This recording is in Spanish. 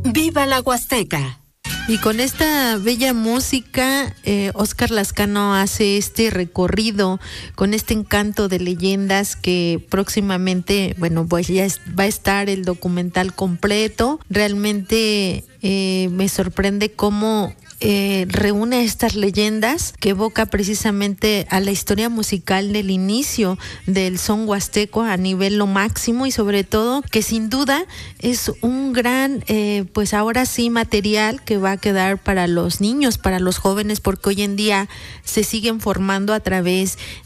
¡Viva la Huasteca! Y con esta bella música, Óscar Lascano hace este recorrido con este encanto de leyendas que próximamente, bueno, pues ya va a estar el documental completo. Realmente me sorprende cómo reúne estas leyendas que evoca precisamente a la historia musical del inicio del son huasteco a nivel lo máximo, y sobre todo que sin duda es un gran pues ahora sí material que va a quedar para los niños, para los jóvenes, porque hoy en día se siguen formando a través